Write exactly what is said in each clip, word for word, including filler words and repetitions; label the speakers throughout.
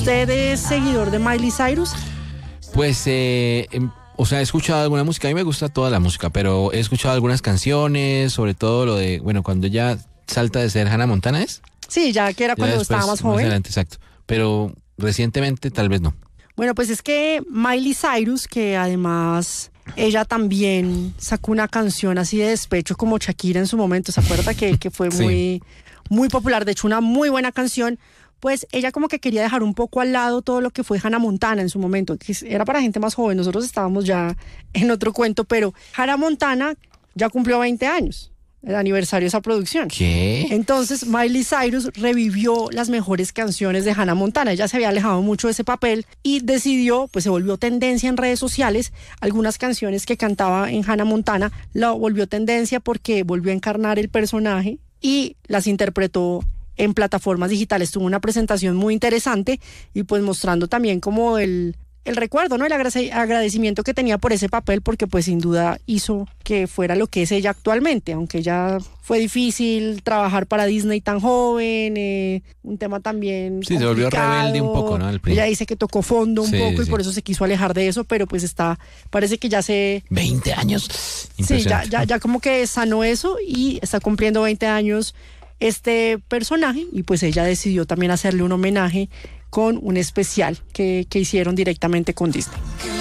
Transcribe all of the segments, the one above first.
Speaker 1: ¿Usted es seguidor de Miley Cyrus?
Speaker 2: Pues, eh, em, o sea, he escuchado alguna música. A mí me gusta toda la música, pero he escuchado algunas canciones, sobre todo lo de, bueno, cuando ella salta de ser Hannah Montana, ¿es?
Speaker 1: Sí, ya que era
Speaker 2: Ya
Speaker 1: cuando
Speaker 2: después,
Speaker 1: estaba más joven.
Speaker 2: adelante, exacto. Pero recientemente tal vez no.
Speaker 1: Bueno, pues es que Miley Cyrus, que además ella también sacó una canción así de despecho como Shakira en su momento, ¿se acuerda? Que, que fue
Speaker 2: Sí.
Speaker 1: muy, muy popular, de hecho una muy buena canción. Pues ella como que quería dejar un poco al lado todo lo que fue Hannah Montana en su momento, que era para gente más joven, nosotros estábamos ya en otro cuento, pero Hannah Montana ya cumplió veinte años, el aniversario de esa producción.
Speaker 2: ¿Qué?
Speaker 1: Entonces Miley Cyrus revivió las mejores canciones de Hannah Montana. Ella se había alejado mucho de ese papel y decidió, pues se volvió tendencia en redes sociales. Algunas canciones que cantaba en Hannah Montana la volvió tendencia porque volvió a encarnar el personaje y las interpretó en plataformas digitales. Tuvo una presentación muy interesante y pues mostrando también como el, el recuerdo, ¿no? El agrade- agradecimiento que tenía por ese papel, porque pues sin duda hizo que fuera lo que es ella actualmente, aunque ya fue difícil trabajar para Disney tan joven, eh, un tema también
Speaker 2: Sí, se volvió
Speaker 1: complicado.
Speaker 2: rebelde un poco, ¿no? Al principio.
Speaker 1: Ella dice que tocó fondo un
Speaker 2: Sí,
Speaker 1: poco y
Speaker 2: sí.
Speaker 1: por eso se quiso alejar de eso, pero pues está, parece que ya se...
Speaker 2: veinte años.
Speaker 1: Sí, ya,
Speaker 2: Impresionante.
Speaker 1: ya, ya como que sanó eso y está cumpliendo veinte años este personaje y pues ella decidió también hacerle un homenaje con un especial que, que hicieron directamente con Disney.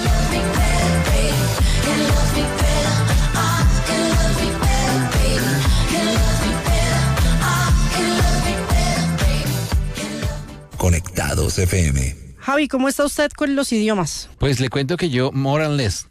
Speaker 3: Conectados F M.
Speaker 1: Javi, ¿cómo está usted con los idiomas?
Speaker 2: Pues le cuento que yo, more or less.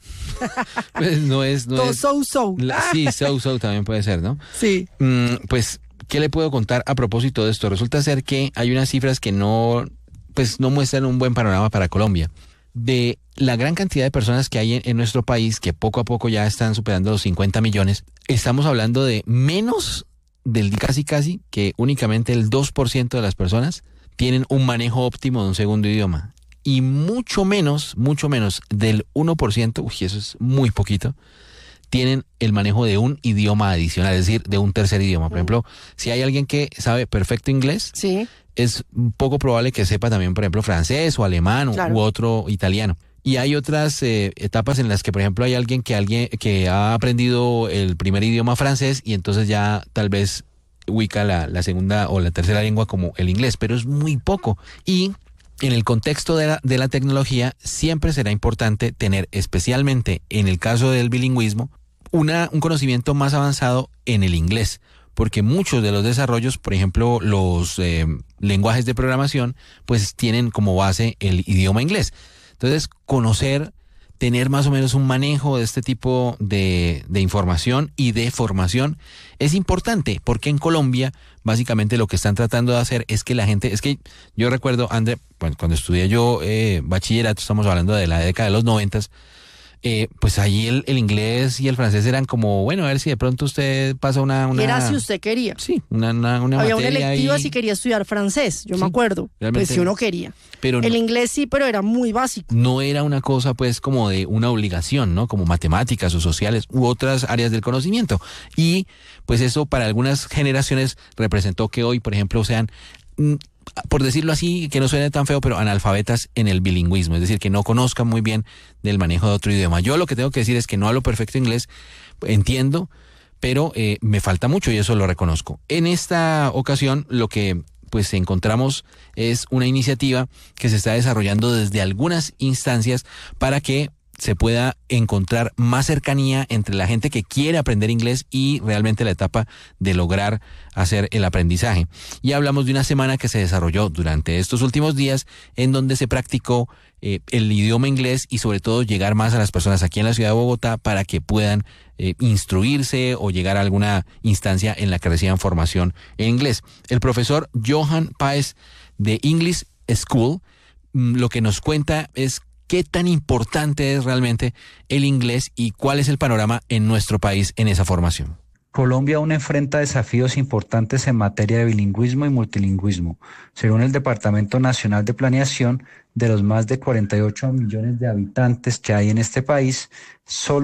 Speaker 2: Pues no es... No
Speaker 1: Todo
Speaker 2: es
Speaker 1: so so.
Speaker 2: la- sí, so, so también puede ser, ¿no?
Speaker 1: Sí.
Speaker 2: Mm, pues, ¿qué le puedo contar a propósito de esto? Resulta ser que hay unas cifras que no, pues, no muestran un buen panorama para Colombia. De la gran cantidad de personas que hay en, en nuestro país, que poco a poco ya están superando los cincuenta millones, estamos hablando de menos del casi casi que únicamente el dos por ciento de las personas tienen un manejo óptimo de un segundo idioma. Y mucho menos, mucho menos del uno por ciento, uy, eso es muy poquito, tienen el manejo de un idioma adicional, es decir, de un tercer idioma. Por ejemplo, si hay alguien que sabe perfecto inglés,
Speaker 1: Sí.
Speaker 2: es poco probable que sepa también, por ejemplo, francés o alemán
Speaker 1: Claro.
Speaker 2: u otro italiano. Y hay otras eh, etapas en las que, por ejemplo, hay alguien que alguien que ha aprendido el primer idioma francés y entonces ya tal vez ubica la, la segunda o la tercera lengua como el inglés, pero es muy poco. Y en el contexto de la, de la tecnología siempre será importante tener, especialmente en el caso del bilingüismo, una, un conocimiento más avanzado en el inglés, porque muchos de los desarrollos, por ejemplo, los eh, lenguajes de programación, pues tienen como base el idioma inglés. Entonces, conocer, tener más o menos un manejo de este tipo de, de información y de formación es importante, porque en Colombia básicamente lo que están tratando de hacer es que la gente, es que yo recuerdo, André, bueno, cuando estudié yo eh, bachillerato, estamos hablando de la década de los noventas, eh, pues allí el, el inglés y el francés eran como, bueno, a ver si de pronto usted pasa una... una
Speaker 1: Era si usted quería.
Speaker 2: Sí, una, una, una
Speaker 1: Había una
Speaker 2: materia
Speaker 1: electiva
Speaker 2: ahí,
Speaker 1: si quería estudiar francés, yo
Speaker 2: Sí,
Speaker 1: me acuerdo.
Speaker 2: realmente
Speaker 1: Pues si uno quería.
Speaker 2: pero
Speaker 1: El
Speaker 2: no,
Speaker 1: inglés sí, pero era muy básico.
Speaker 2: no era una cosa pues como de una obligación, ¿no? Como matemáticas o sociales u otras áreas del conocimiento. Y pues eso para algunas generaciones representó que hoy, por ejemplo, sean, mm, por decirlo así, que no suene tan feo, pero analfabetas en el bilingüismo, es decir, que no conozcan muy bien del manejo de otro idioma. Yo lo que tengo que decir es que no hablo perfecto inglés, entiendo, pero eh, me falta mucho y eso lo reconozco. En esta ocasión lo que pues encontramos es una iniciativa que se está desarrollando desde algunas instancias para que se pueda encontrar más cercanía entre la gente que quiere aprender inglés y realmente la etapa de lograr hacer el aprendizaje. Y hablamos de una semana que se desarrolló durante estos últimos días en donde se practicó eh, el idioma inglés y sobre todo llegar más a las personas aquí en la ciudad de Bogotá para que puedan eh, instruirse o llegar a alguna instancia en la que reciban formación en inglés. El profesor Johan Páez de English School mm, lo que nos cuenta es qué tan importante es realmente el inglés y cuál es el panorama en nuestro país en esa formación.
Speaker 4: Colombia aún enfrenta desafíos importantes en materia de bilingüismo y multilingüismo. Según el Departamento Nacional de Planeación, de los más de cuarenta y ocho millones de habitantes que hay en este país, solo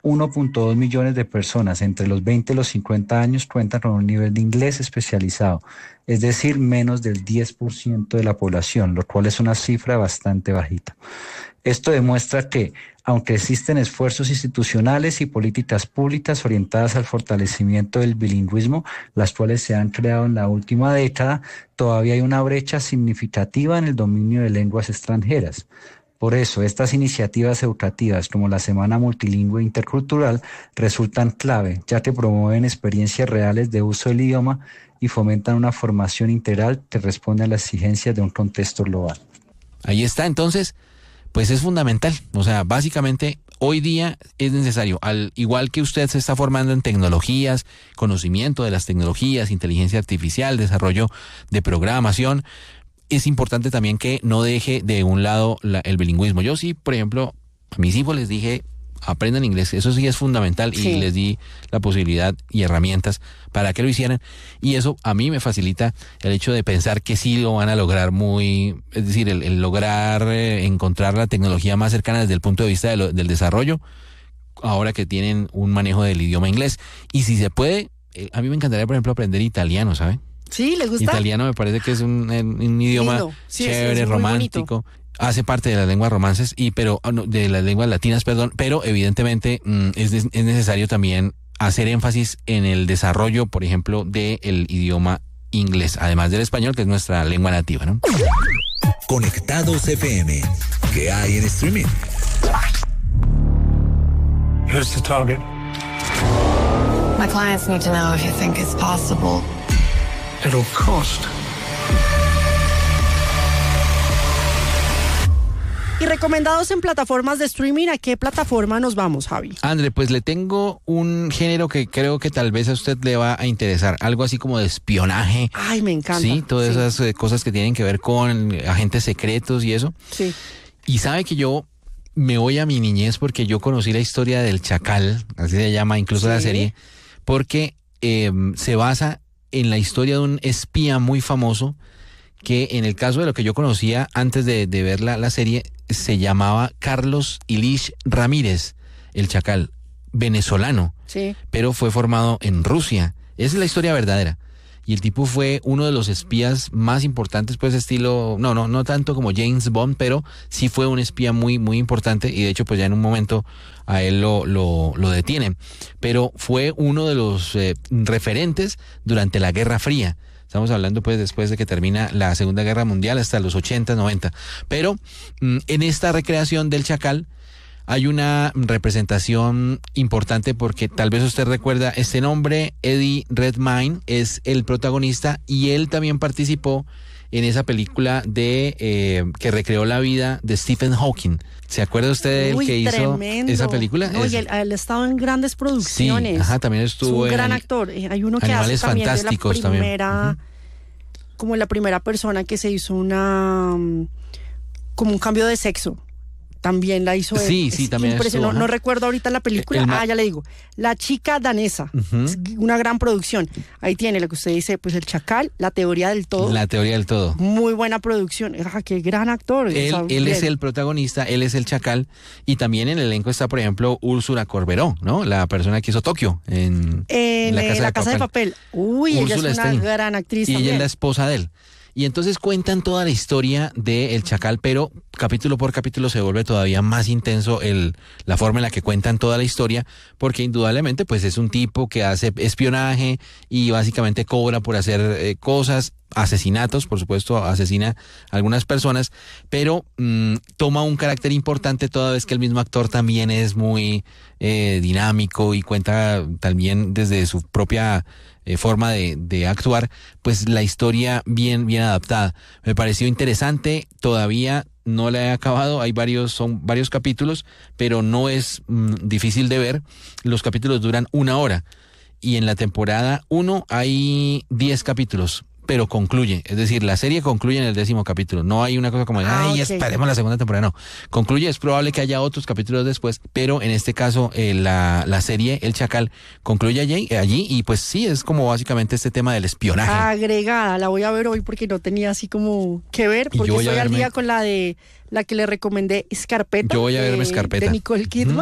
Speaker 4: uno punto dos millones de personas entre los veinte y los cincuenta años cuentan con un nivel de inglés especializado, es decir, menos del diez por ciento de la población, lo cual es una cifra bastante bajita. Esto demuestra que, aunque existen esfuerzos institucionales y políticas públicas orientadas al fortalecimiento del bilingüismo, las cuales se han creado en la última década, todavía hay una brecha significativa en el dominio de lenguas extranjeras. Por eso, estas iniciativas educativas como la Semana Multilingüe Intercultural resultan clave, ya que promueven experiencias reales de uso del idioma y fomentan una formación integral que responde a las exigencias de un contexto global.
Speaker 2: Ahí está, entonces, pues es fundamental. O sea, básicamente hoy día es necesario, al igual que usted se está formando en tecnologías, conocimiento de las tecnologías, inteligencia artificial, desarrollo de programación, es importante también que no deje de un lado la, el bilingüismo. Yo sí, por ejemplo, a mis hijos les dije, aprendan inglés, eso sí es fundamental, sí. Y les di la posibilidad y herramientas para que lo hicieran, y eso a mí me facilita el hecho de pensar que sí lo van a lograr muy, es decir, el, el lograr eh, encontrar la tecnología más cercana desde el punto de vista de lo, del desarrollo, ahora que tienen un manejo del idioma inglés. Y si se puede, eh, a mí me encantaría, por ejemplo, aprender italiano, ¿sabe?
Speaker 1: Sí, ¿le gusta?
Speaker 2: Italiano me parece que es un, un idioma sí, chévere, es, es romántico. Hace parte de las lenguas romances, y pero de las lenguas latinas, perdón, pero evidentemente mm, es, es necesario también hacer énfasis en el desarrollo, por ejemplo, del idioma inglés, además del español, que es nuestra lengua nativa, ¿no?
Speaker 3: Conectados F M. ¿Qué hay en streaming?
Speaker 5: Here's the target.
Speaker 6: My clients need to know if you think it's possible.
Speaker 5: It'll cost.
Speaker 1: Y recomendados en plataformas de streaming, ¿a qué plataforma nos vamos, Javi?
Speaker 2: André, pues le tengo un género que creo que tal vez a usted le va a interesar, algo así como de espionaje.
Speaker 1: Ay, me encanta.
Speaker 2: Sí, todas
Speaker 1: sí.
Speaker 2: esas eh, cosas que tienen que ver con agentes secretos y eso.
Speaker 1: Sí.
Speaker 2: Y sabe que yo me voy a mi niñez porque yo conocí la historia del Chacal, así se llama incluso sí. la serie, porque eh, se basa en la historia de un espía muy famoso que, en el caso de lo que yo conocía antes de, de ver la, la serie, se llamaba Carlos Ilich Ramírez, el Chacal, venezolano,
Speaker 1: sí.
Speaker 2: pero fue formado en Rusia. Esa es la historia verdadera. Y el tipo fue uno de los espías más importantes, pues estilo, no, no, no tanto como James Bond, pero sí fue un espía muy, muy importante, y de hecho pues ya en un momento a él lo, lo, lo detienen. Pero fue uno de los eh, referentes durante la Guerra Fría. Estamos hablando pues después de que termina la Segunda Guerra Mundial hasta los ochenta, noventa. Pero mm, en esta recreación del Chacal hay una representación importante porque tal vez usted recuerda este nombre, Eddie Redmayne es el protagonista, y él también participó en esa película de eh, que recreó la vida de Stephen Hawking. ¿Se acuerda usted del que
Speaker 1: tremendo.
Speaker 2: hizo esa película?
Speaker 1: No,
Speaker 2: es...
Speaker 1: y él, él ha estado en grandes producciones.
Speaker 2: Sí, ajá, también estuvo
Speaker 1: es un
Speaker 2: en
Speaker 1: gran
Speaker 2: el...
Speaker 1: actor. Hay uno que
Speaker 2: Animales
Speaker 1: hace también
Speaker 2: Fantásticos
Speaker 1: de la primera,
Speaker 2: también. Uh-huh.
Speaker 1: como la primera persona que se hizo una, como un cambio de sexo. También la hizo él.
Speaker 2: Sí, sí,
Speaker 1: es
Speaker 2: también estuvo,
Speaker 1: no, no recuerdo ahorita la película.
Speaker 2: El ma-
Speaker 1: ah, ya le digo. La chica danesa.
Speaker 2: Uh-huh.
Speaker 1: Es una gran producción. Ahí tiene lo que usted dice, pues el Chacal, la teoría del todo.
Speaker 2: La teoría del todo.
Speaker 1: Muy buena producción. Ah, qué gran actor.
Speaker 2: Él,
Speaker 1: o sea,
Speaker 2: él es
Speaker 1: bien.
Speaker 2: el protagonista, él es el Chacal, y también en el elenco está, por ejemplo, Úrsula Corberó, ¿no? La persona que hizo Tokio en,
Speaker 1: En
Speaker 2: La
Speaker 1: eh,
Speaker 2: Casa,
Speaker 1: la
Speaker 2: de,
Speaker 1: casa
Speaker 2: papel.
Speaker 1: de Papel. Uy,
Speaker 2: Úrsula
Speaker 1: ella es una
Speaker 2: Stein.
Speaker 1: gran actriz
Speaker 2: Y
Speaker 1: también.
Speaker 2: ella es la esposa de él. Y entonces cuentan toda la historia del Chacal, pero capítulo por capítulo se vuelve todavía más intenso el, la forma en la que cuentan toda la historia, porque indudablemente pues es un tipo que hace espionaje y básicamente cobra por hacer eh, cosas, asesinatos, por supuesto, asesina a algunas personas, pero mmm, toma un carácter importante toda vez que el mismo actor también es muy eh, dinámico y cuenta también desde su propia Eh, forma de, de actuar, pues la historia bien, bien adaptada. Me pareció interesante, todavía no la he acabado, hay varios, son varios capítulos, pero no es mm, difícil de ver. Los capítulos duran una hora, y en la temporada uno hay diez capítulos, pero concluye, es decir, la serie concluye en el décimo capítulo. No hay una cosa como,
Speaker 1: ah,
Speaker 2: ay,
Speaker 1: okay.
Speaker 2: esperemos la segunda temporada, no. Concluye, es probable que haya otros capítulos después, pero en este caso eh, la, la serie El Chacal concluye allí, allí, y pues sí, es como básicamente este tema del espionaje.
Speaker 1: Agregada, la voy a ver hoy porque no tenía así como que ver, porque estoy al día con la de la que le recomendé, Scarpetta.
Speaker 2: Yo voy a verme
Speaker 1: de,
Speaker 2: Scarpetta.
Speaker 1: de Nicole Kidman. Uh-huh.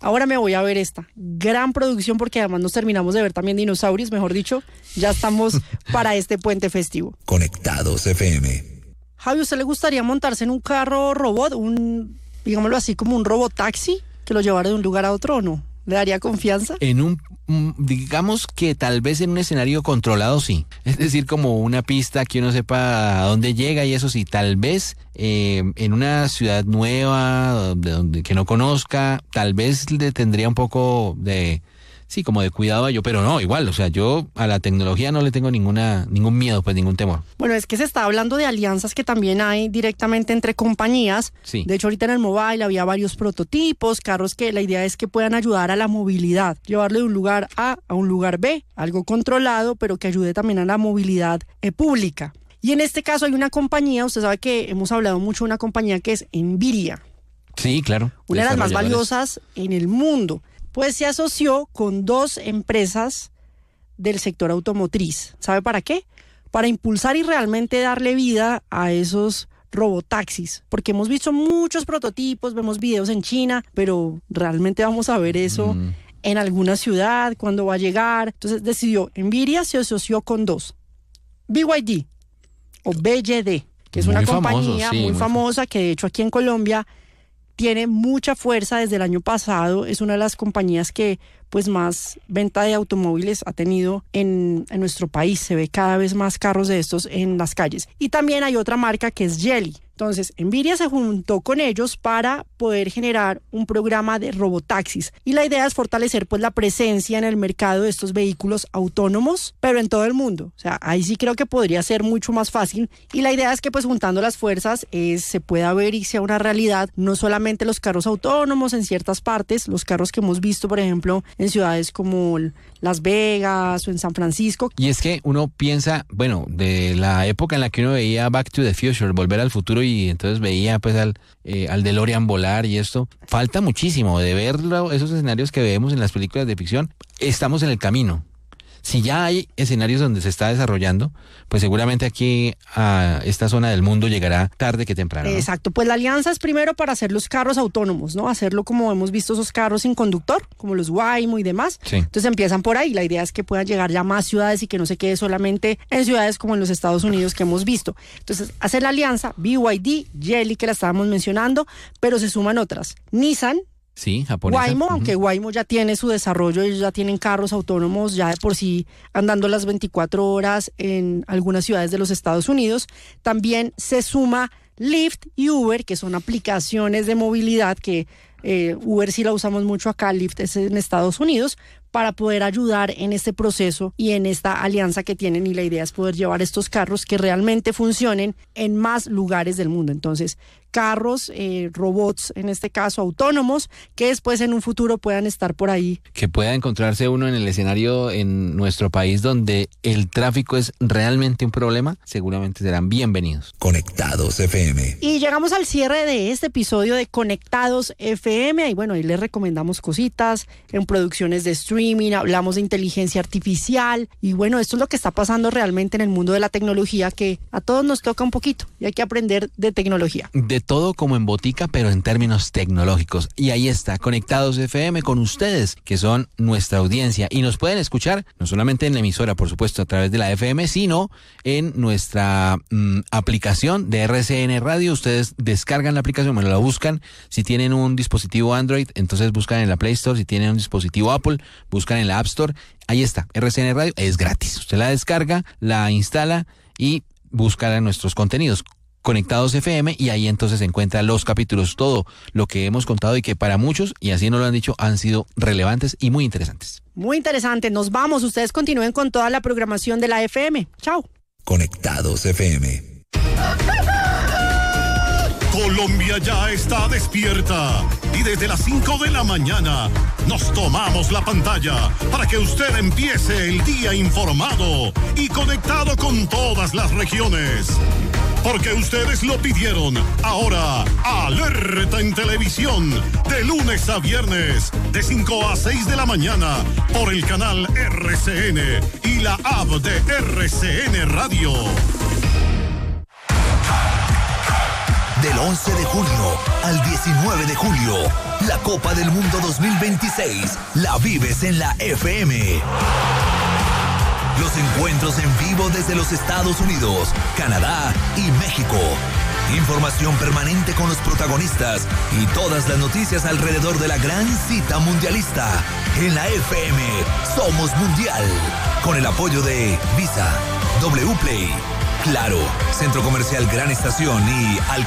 Speaker 1: ahora me voy a ver esta. Gran producción porque además nos terminamos de ver también dinosaurios, mejor dicho, ya estamos para este puente festivo.
Speaker 3: Conectados F M.
Speaker 1: Javi, ¿usted le gustaría montarse en un carro robot, un, digámoslo así, como un robotaxi que lo llevara de un lugar a otro o no? ¿Le daría confianza?
Speaker 2: En un, digamos que tal vez en un escenario controlado sí. Es decir, como una pista que uno sepa a dónde llega y eso sí. Tal vez eh, en una ciudad nueva, de donde que no conozca, tal vez le tendría un poco de... Sí, como de cuidado a yo, pero no, igual, o sea, yo a la tecnología no le tengo ninguna ningún miedo, pues ningún temor.
Speaker 1: Bueno, es que se está hablando de alianzas que también hay directamente entre compañías.
Speaker 2: Sí.
Speaker 1: De hecho, ahorita en el mobile había varios prototipos, carros que la idea es que puedan ayudar a la movilidad, llevarlo de un lugar A a un lugar B, algo controlado, pero que ayude también a la movilidad eh, pública. Y en este caso hay una compañía, usted sabe que hemos hablado mucho de una compañía que es Nvidia.
Speaker 2: Sí, claro.
Speaker 1: Una de las más
Speaker 2: Desarrolladores.
Speaker 1: valiosas en el mundo. Pues se asoció con dos empresas del sector automotriz. ¿Sabe para qué? Para impulsar y realmente darle vida a esos robotaxis. Porque hemos visto muchos prototipos, vemos videos en China, pero realmente vamos a ver eso mm. en alguna ciudad, cuándo va a llegar. Entonces decidió, Nvidia se asoció con dos. B Y D o B Y D, que es
Speaker 2: Muy
Speaker 1: una
Speaker 2: famoso,
Speaker 1: compañía
Speaker 2: sí,
Speaker 1: muy,
Speaker 2: muy
Speaker 1: famosa, que de hecho aquí en Colombia tiene mucha fuerza desde el año pasado, es una de las compañías que pues más venta de automóviles ha tenido en, en nuestro país, se ve cada vez más carros de estos en las calles. Y también hay otra marca que es Geely. Entonces, Nvidia se juntó con ellos para poder generar un programa de robotaxis. Y la idea es fortalecer pues la presencia en el mercado de estos vehículos autónomos, pero en todo el mundo. O sea, ahí sí creo que podría ser mucho más fácil. Y la idea es que pues juntando las fuerzas eh, se pueda ver y sea una realidad, no solamente los carros autónomos en ciertas partes, los carros que hemos visto, por ejemplo, en ciudades como Las Vegas o en San Francisco.
Speaker 2: Y es que uno piensa, bueno, de la época en la que uno veía Back to the Future, Volver al Futuro, y entonces veía pues al, eh, al DeLorean volar y esto, falta muchísimo de ver esos escenarios que vemos en las películas de ficción. Estamos en el camino. Si ya hay escenarios donde se está desarrollando, pues seguramente aquí a esta zona del mundo llegará tarde que temprano, ¿no?
Speaker 1: Exacto, pues la alianza es primero para hacer los carros autónomos, ¿no? Hacerlo como hemos visto esos carros sin conductor, como los Waymo y demás.
Speaker 2: Sí.
Speaker 1: Entonces empiezan por ahí, la idea es que puedan llegar ya a más ciudades y que no se quede solamente en ciudades como en los Estados Unidos que hemos visto. Entonces, hacer la alianza, B Y D, Geely, que la estábamos mencionando, pero se suman otras. Nissan,
Speaker 2: Sí, japonesa.
Speaker 1: Waymo,
Speaker 2: Uh-huh.
Speaker 1: aunque Waymo ya tiene su desarrollo, ellos ya tienen carros autónomos ya de por sí andando las veinticuatro horas en algunas ciudades de los Estados Unidos. También se suma Lyft y Uber, que son aplicaciones de movilidad que eh, Uber sí la usamos mucho acá, Lyft es en Estados Unidos, para poder ayudar en este proceso y en esta alianza que tienen, y la idea es poder llevar estos carros que realmente funcionen en más lugares del mundo. Entonces, carros, eh, robots, en este caso autónomos, que después en un futuro puedan estar por ahí.
Speaker 2: Que pueda encontrarse uno en el escenario en nuestro país donde el tráfico es realmente un problema, seguramente serán bienvenidos.
Speaker 3: Conectados F M.
Speaker 1: Y llegamos al cierre de este episodio de Conectados F M, y bueno, ahí les recomendamos cositas en producciones de streaming, hablamos de inteligencia artificial, y bueno, esto es lo que está pasando realmente en el mundo de la tecnología, que a todos nos toca un poquito y hay que aprender de tecnología.
Speaker 2: De todo como en botica, pero en términos tecnológicos. Y ahí está, Conectados F M con ustedes, que son nuestra audiencia. Y nos pueden escuchar, no solamente en la emisora, por supuesto, a través de la F M, sino en nuestra mmm, aplicación de R C N Radio. Ustedes descargan la aplicación, bueno, la buscan. Si tienen un dispositivo Android, entonces buscan en la Play Store. Si tienen un dispositivo Apple, buscan en la App Store. Ahí está, R C N Radio, es gratis. Usted la descarga, la instala y busca nuestros contenidos. Conectados F M, y ahí entonces se encuentran los capítulos, todo lo que hemos contado y que para muchos, y así nos lo han dicho, han sido relevantes y muy interesantes.
Speaker 1: Muy interesante, nos vamos, ustedes continúen con toda la programación de la F M. Chao.
Speaker 3: Conectados F M.
Speaker 7: Colombia ya está despierta y desde las cinco de la mañana nos tomamos la pantalla para que usted empiece el día informado y conectado con todas las regiones. Porque ustedes lo pidieron. Ahora, Alerta en Televisión, de lunes a viernes, de cinco a seis de la mañana, por el canal R C N y la app de R C N Radio.
Speaker 3: Del once de junio al diecinueve de julio, La Copa del Mundo dos mil veintiséis la vives en la F M. Los encuentros en vivo desde los Estados Unidos, Canadá y México. Información permanente con los protagonistas y todas las noticias alrededor de la gran cita mundialista. En la F M somos mundial. Con el apoyo de Visa, W Play, Claro, Centro Comercial Gran Estación y Al